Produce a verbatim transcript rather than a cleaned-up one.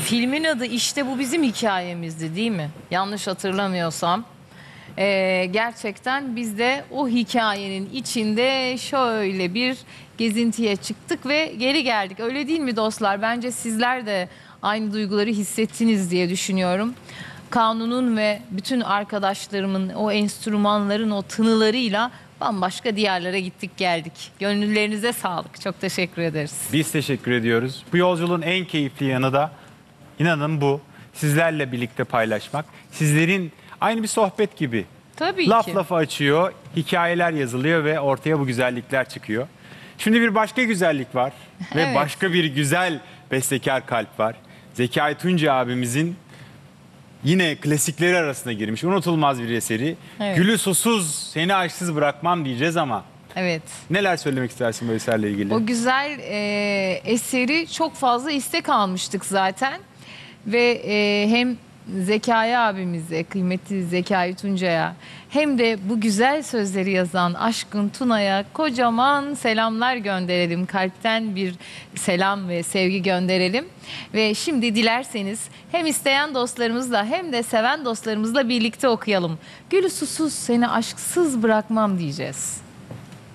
Filmin adı işte bu bizim hikayemizdi değil mi? Yanlış hatırlamıyorsam. Ee, gerçekten biz de o hikayenin içinde şöyle bir gezintiye çıktık ve geri geldik. Öyle değil mi dostlar? Bence sizler de aynı duyguları hissettiniz diye düşünüyorum. Kanun'un ve bütün arkadaşlarımın o enstrümanların o tınılarıyla bambaşka diyarlara gittik geldik. Gönüllerinize sağlık. Çok teşekkür ederiz. Biz teşekkür ediyoruz. Bu yolculuğun en keyifli yanı da inanın bu. Sizlerle birlikte paylaşmak. Sizlerin aynı bir sohbet gibi. Tabii Laf ki. lafa açıyor, hikayeler yazılıyor ve ortaya bu güzellikler çıkıyor. Şimdi bir başka güzellik var ve Evet. başka bir güzel bestekar kalp var. Zekai Tunca abimizin yine klasikleri arasına girmiş unutulmaz bir eseri. Evet. Gülü susuz seni aşksız bırakmam diyeceğiz ama Evet. neler söylemek istersin bu eserle ilgili? O güzel e, eseri çok fazla istek almıştık zaten. Ve e, hem Zekai abimize, kıymetli Zekai Tunca'ya hem de bu güzel sözleri yazan Aşkın Tuna'ya kocaman selamlar gönderelim. Kalpten bir selam ve sevgi gönderelim. Ve şimdi dilerseniz hem isteyen dostlarımızla hem de seven dostlarımızla birlikte okuyalım. Gülü susuz seni aşksız bırakmam diyeceğiz.